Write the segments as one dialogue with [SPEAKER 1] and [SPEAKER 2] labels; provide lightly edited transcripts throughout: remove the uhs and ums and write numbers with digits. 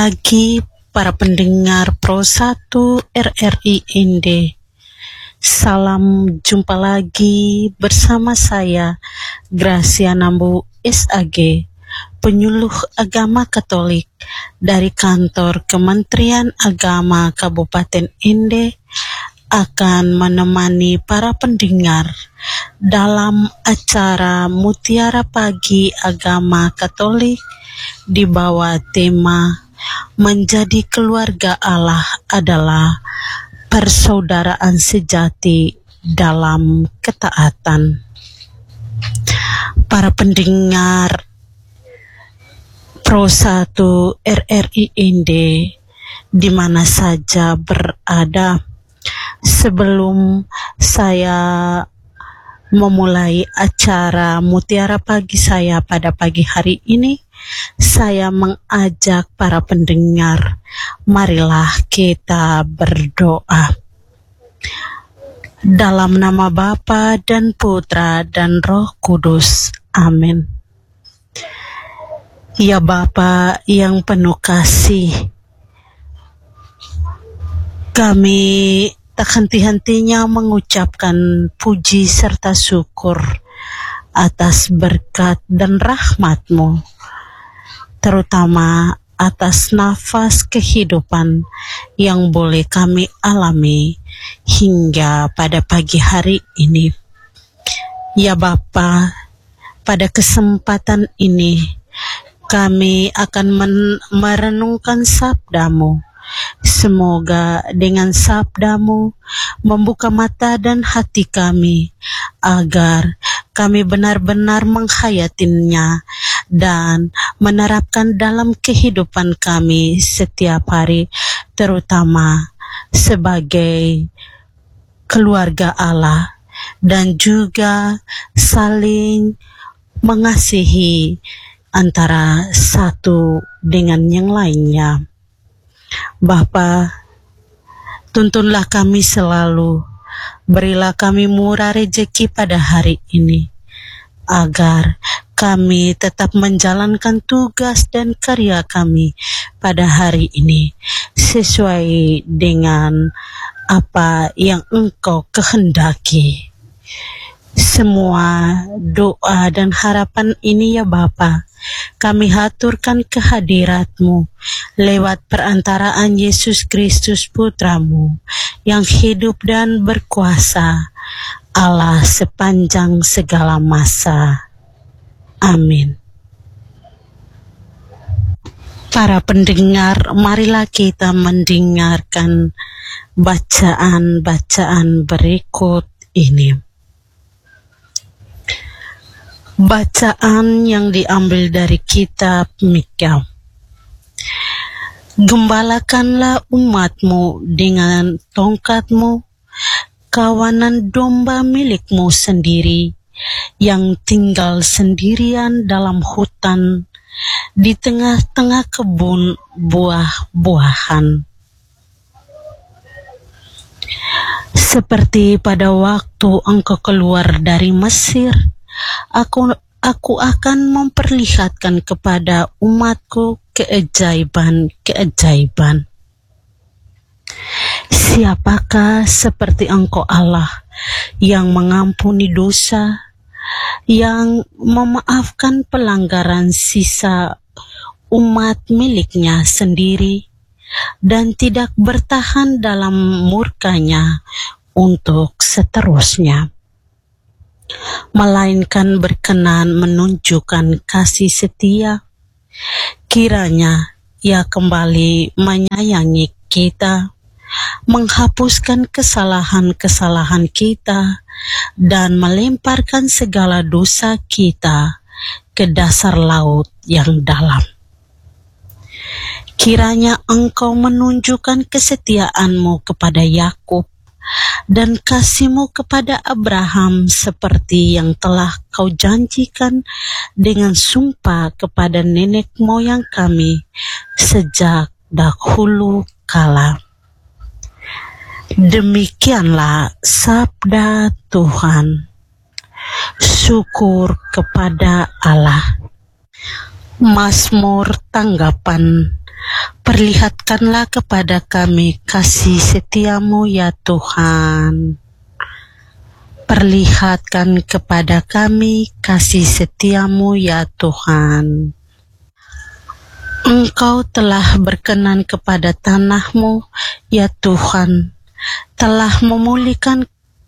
[SPEAKER 1] pagi para pendengar Pro 1 RRI Inde. Salam jumpa lagi bersama saya Gracia Nambu SAG, penyuluh agama Katolik dari kantor Kementerian Agama Kabupaten Inde, akan menemani para pendengar dalam acara Mutiara Pagi Agama Katolik di bawah tema Menjadi Keluarga Allah adalah Persaudaraan Sejati dalam Ketaatan. Para pendengar Pro 1 RRI Inde di mana saja berada, sebelum saya memulai acara Mutiara Pagi saya pada pagi hari ini, saya mengajak para pendengar, marilah kita berdoa. Dalam nama Bapa dan Putra dan Roh Kudus. Amin. Ya Bapa yang penuh kasih, kami tak henti-hentinya mengucapkan puji serta syukur atas berkat dan rahmat-Mu, terutama atas nafas kehidupan yang boleh kami alami hingga pada pagi hari ini. Ya Bapa, pada kesempatan ini kami akan merenungkan sabda-Mu. Semoga dengan sabda-Mu membuka mata dan hati kami, agar kami benar-benar menghayatinya dan menerapkan dalam kehidupan kami setiap hari, terutama sebagai keluarga Allah, dan juga saling mengasihi antara satu dengan yang lainnya. Bapa, tuntunlah kami selalu, berilah kami murah rezeki pada hari ini, agar kami tetap menjalankan tugas dan karya kami pada hari ini, sesuai dengan apa yang Engkau kehendaki. Semua doa dan harapan ini ya Bapa, kami haturkan kehadirat-Mu lewat perantaraan Yesus Kristus Putra-Mu yang hidup dan berkuasa, Allah sepanjang segala masa. Amin. Para pendengar, marilah kita mendengarkan bacaan-bacaan berikut ini. Bacaan yang diambil dari kitab Mikha. Gembalakanlah umat-Mu dengan tongkat-Mu, kawanan domba milik-Mu sendiri, yang tinggal sendirian dalam hutan, di tengah-tengah kebun buah-buahan. Seperti pada waktu Engkau keluar dari Mesir, Aku akan memperlihatkan kepada umatku keajaiban-keajaiban. Siapakah seperti Engkau Allah yang mengampuni dosa, yang memaafkan pelanggaran sisa umat miliknya sendiri, dan tidak bertahan dalam murkanya untuk seterusnya, melainkan berkenan menunjukkan kasih setia. Kiranya Ia kembali menyayangi kita, menghapuskan kesalahan-kesalahan kita, dan melemparkan segala dosa kita ke dasar laut yang dalam. Kiranya Engkau menunjukkan kesetiaan-Mu kepada Yakub dan kasih-Mu kepada Abraham, seperti yang telah Kau janjikan dengan sumpah kepada nenek moyang kami sejak dahulu kala. Demikianlah sabda Tuhan. Syukur kepada Allah. Mazmur tanggapan Perlihatkanlah kepada kami kasih setiamu ya Tuhan. Perlihatkan kepada kami kasih setiamu ya Tuhan. Engkau telah berkenan kepada tanahmu ya Tuhan, telah memulihkan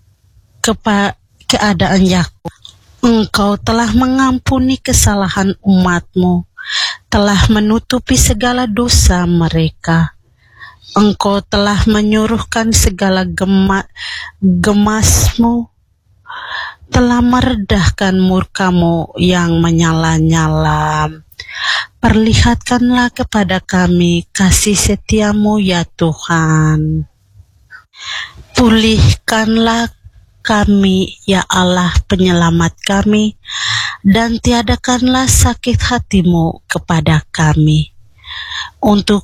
[SPEAKER 1] keadaan Yakub. Engkau telah mengampuni kesalahan umatmu, telah menutupi segala dosa mereka. Engkau telah menyuruhkan segala gemasmu, telah meredahkan murkamu yang menyala-nyala. Perlihatkanlah kepada kami kasih setiamu ya Tuhan. Pulihkanlah kami ya Allah penyelamat kami, dan tiadakanlah sakit hatimu kepada kami. Untuk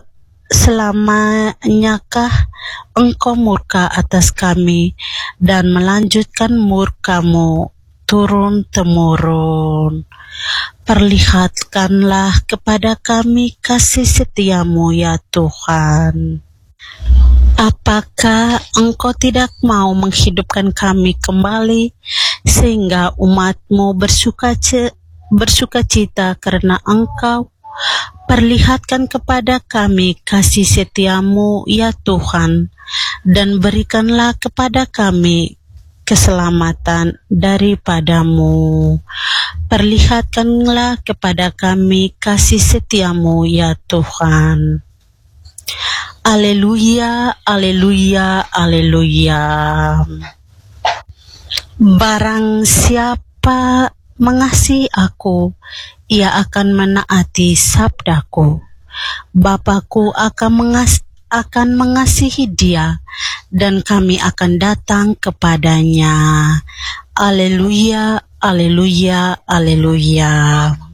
[SPEAKER 1] selamanyakah engkau murka atas kami, dan melanjutkan murkamu turun-temurun. Perlihatkanlah kepada kami kasih setiamu ya Tuhan. Apakah engkau tidak mau menghidupkan kami kembali, sehingga umatmu bersukacita karena engkau? Perlihatkan kepada kami kasih setiamu ya Tuhan, dan berikanlah kepada kami keselamatan daripadamu. Perlihatkanlah kepada kami kasih setiamu ya Tuhan. Aleluya, aleluya, aleluya. Barang siapa mengasihi aku, ia akan menaati sabdaku. Bapakku akan mengasihi dia, dan kami akan datang kepadanya. Aleluya, aleluya, aleluya.